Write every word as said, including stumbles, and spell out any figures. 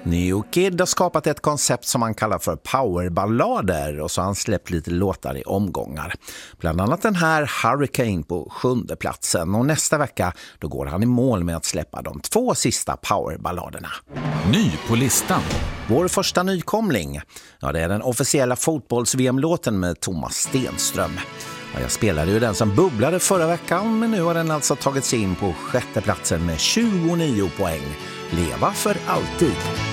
New Kid har skapat ett koncept som han kallar för powerballader och så har han släppt lite låtar i omgångar. Bland annat den här Hurricane på sjunde platsen och nästa vecka då går han i mål med att släppa de två sista powerballaderna. Ny på listan. Vår första nykomling, ja det är den officiella fotbolls-V M-låten med Thomas Stenström. Ja, jag spelade ju den som bubblade förra veckan men nu har den alltså tagit sig in på sjätte platsen med tjugonio poäng. Leva för alltid.